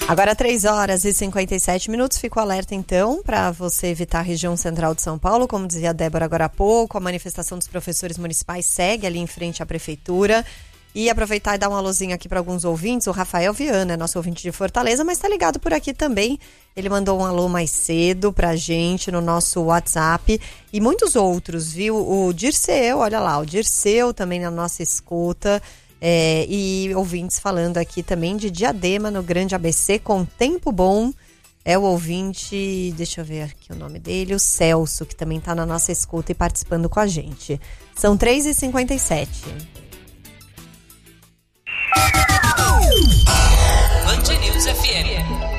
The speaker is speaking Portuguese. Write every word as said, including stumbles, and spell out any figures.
Agora três horas e cinquenta e sete minutos, fica o alerta então para você evitar a região central de São Paulo. Como dizia a Débora agora há pouco, a manifestação dos professores municipais segue ali em frente à prefeitura. E aproveitar e dar uma luzinha aqui para alguns ouvintes. O Rafael Viana é nosso ouvinte de Fortaleza, mas tá ligado por aqui também. Ele mandou um alô mais cedo pra gente no nosso WhatsApp. E muitos outros, viu? O Dirceu, olha lá, o Dirceu também na nossa escuta. É, e ouvintes falando aqui também de Diadema, no Grande A B C, com tempo bom. É o ouvinte, deixa eu ver aqui o nome dele, o Celso, que também tá na nossa escuta e participando com a gente. São três e cinquenta e sete. Band News F M.